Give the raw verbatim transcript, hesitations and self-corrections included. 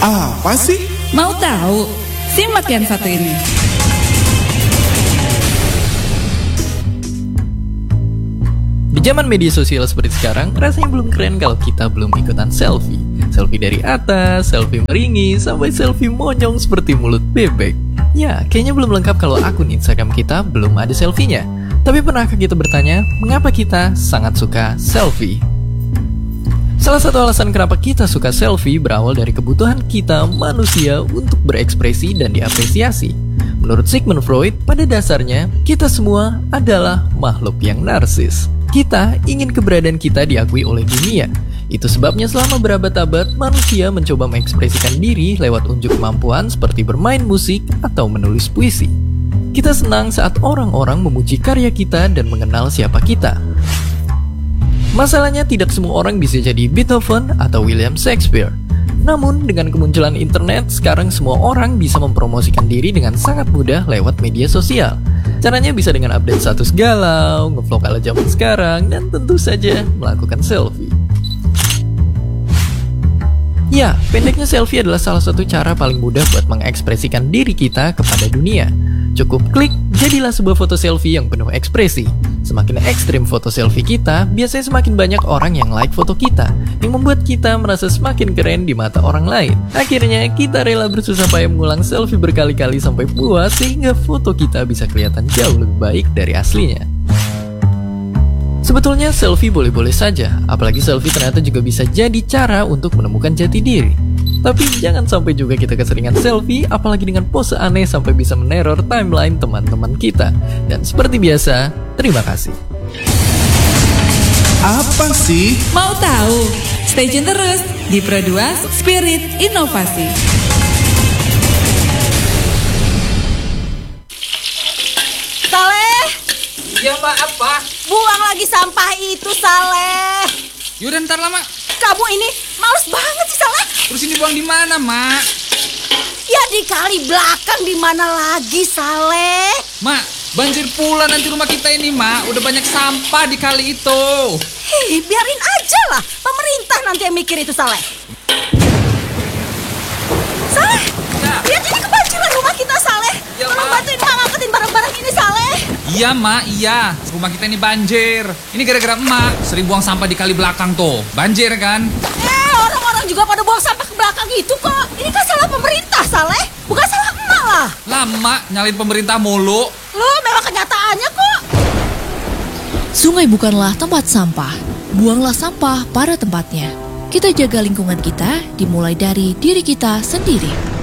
Apa sih? Mau tahu? Simak yang satu ini. Di zaman media sosial seperti sekarang, rasanya belum keren kalau kita belum ikutan selfie. Selfie dari atas, selfie meringis, sampai selfie monyong seperti mulut bebek. Ya, kayaknya belum lengkap kalau akun Instagram kita belum ada selfie-nya. Tapi pernahkah kita bertanya, mengapa kita sangat suka selfie? Salah satu alasan kenapa kita suka selfie berawal dari kebutuhan kita manusia untuk berekspresi dan diapresiasi. Menurut Sigmund Freud, pada dasarnya kita semua adalah makhluk yang narsis. Kita ingin keberadaan kita diakui oleh dunia. Itu sebabnya selama berabad-abad manusia mencoba mengekspresikan diri lewat unjuk kemampuan seperti bermain musik atau menulis puisi. Kita senang saat orang-orang memuji karya kita dan mengenal siapa kita. Masalahnya tidak semua orang bisa jadi Beethoven atau William Shakespeare. Namun dengan kemunculan internet, sekarang semua orang bisa mempromosikan diri dengan sangat mudah lewat media sosial. Caranya bisa dengan update status galau, ngevlog ala zaman sekarang, dan tentu saja melakukan selfie. Ya, pendeknya selfie adalah salah satu cara paling mudah buat mengekspresikan diri kita kepada dunia. Cukup klik, jadilah sebuah foto selfie yang penuh ekspresi. Semakin ekstrim foto selfie kita, biasanya semakin banyak orang yang like foto kita, yang membuat kita merasa semakin keren di mata orang lain. Akhirnya, kita rela bersusah payah mengulang selfie berkali-kali sampai puas, sehingga foto kita bisa kelihatan jauh lebih baik dari aslinya. Sebetulnya selfie boleh-boleh saja, apalagi selfie ternyata juga bisa jadi cara untuk menemukan jati diri. Tapi jangan sampai juga kita keseringan selfie, apalagi dengan pose aneh sampai bisa meneror timeline teman-teman kita. Dan seperti biasa, terima kasih. Apa sih? Mau tahu? Stay tune terus di Pro dua Spirit Inovasi. Saleh, Iya mbak, apa? buang lagi sampah itu, Saleh. Yaudah ntar lah mak. Kamu ini males banget sih, Saleh. Terus ini buang di mana mak? Ya di kali belakang, di mana lagi, Saleh? Mak, banjir pula nanti rumah kita ini mak. Udah banyak sampah di kali itu. Hei, biarin aja lah. Pemerintah nanti yang mikir itu, Saleh. Saleh, Ya. lihat ini kebanjiran rumah kita, Saleh. Ya, Tolong Mak. bantuin Mak ngangkatin barang-barang ini, Saleh. Iya mak, iya. Rumah kita ini banjir. Ini gara-gara emak sering buang sampah di kali belakang tuh. Banjir kan? Eh, orang-orang juga pada buang sampah ke belakang itu kok. Ini kan salah pemerintah, Saleh. Bukan salah emak lah. Lama nyalin pemerintah mulu. Loh, memang kenyataannya kok. Sungai bukanlah tempat sampah. Buanglah sampah pada tempatnya. Kita jaga lingkungan kita dimulai dari diri kita sendiri.